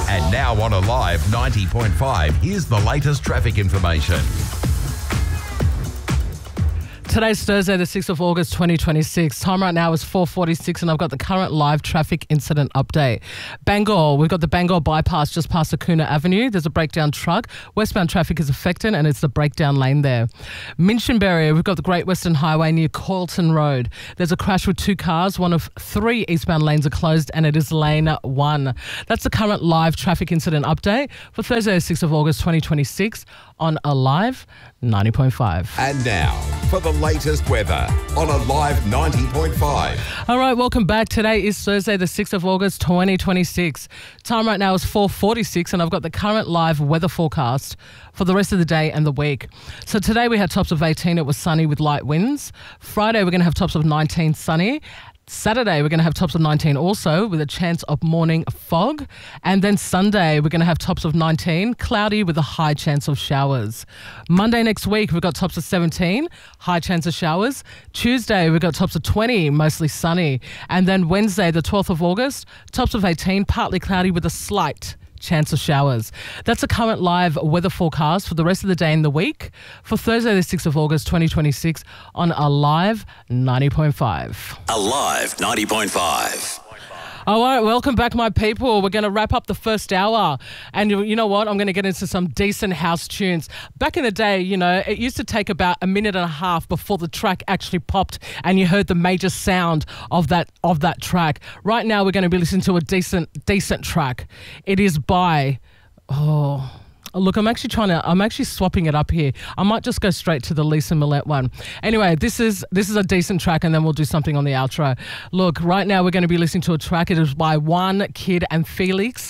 And now on Alive 90.5, here's the latest traffic information. Today's Thursday, the 6th of August, 2026. Time right now is 4:46 and I've got the current live traffic incident update. Bangor, we've got the Bangor bypass just past Acuna Avenue. There's a breakdown truck. Westbound traffic is affected and it's the breakdown lane there. Minchinbury, we've got the Great Western Highway near Coylton Road. There's a crash with two cars. One of three eastbound lanes are closed and it is lane 1. That's the current live traffic incident update for Thursday, the 6th of August, 2026 on Alive 90.5. And now for the latest weather on Alive 90.5. All right, welcome back. Today is Thursday, the 6th of August, 2026. Time right now is 4:46 and I've got the current live weather forecast for the rest of the day and the week. So today we had tops of 18. It was sunny with light winds. Friday we're going to have tops of 19, sunny. Saturday, we're going to have tops of 19 also with a chance of morning fog. And then Sunday, we're going to have tops of 19, cloudy with a high chance of showers. Monday next week, we've got tops of 17, high chance of showers. Tuesday, we've got tops of 20, mostly sunny. And then Wednesday, the 12th of August, tops of 18, partly cloudy with a slight chance of showers. That's a current live weather forecast for the rest of the day and the week for Thursday, the 6th of August, 2026 on Alive 90.5. Alive 90.5. All right, welcome back, my people. We're going to wrap up the first hour. And you know what? I'm going to get into some decent house tunes. Back in the day, you know, it used to take about a minute and a half before the track actually popped and you heard the major sound of that track. Right now, we're going to be listening to a decent track. It is by... Look, I'm actually swapping it up here. I might just go straight to the Lisa Millette one. Anyway, this is a decent track and then we'll do something on the outro. Look, right now we're going to be listening to a track. It is by One Kid and Felix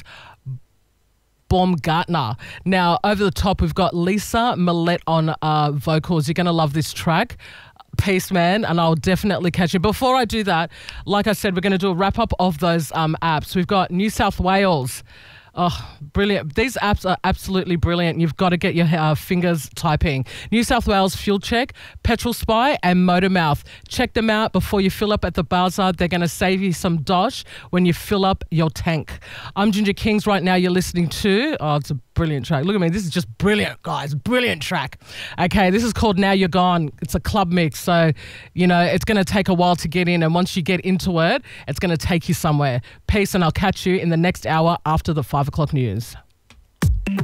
Baumgartner. Now, over the top, we've got Lisa Millette on vocals. You're going to love this track. Peace, man, and I'll definitely catch you. Before I do that, like I said, we're going to do a wrap-up of those apps. We've got New South Wales. Oh, brilliant. These apps are absolutely brilliant. You've got to get your fingers typing. New South Wales Fuel Check, Petrol Spy and Motormouth. Check them out before you fill up at the bazaar. They're going to save you some dosh when you fill up your tank. I'm Ginger Kings. Right now you're listening to... Oh, it's a brilliant track. Look at me. This is just brilliant, guys. Brilliant track. Okay, this is called Now You're Gone. It's a club mix. So, you know, it's going to take a while to get in. And once you get into it, it's going to take you somewhere. Peace, and I'll catch you in the next hour after the 5 o'clock news.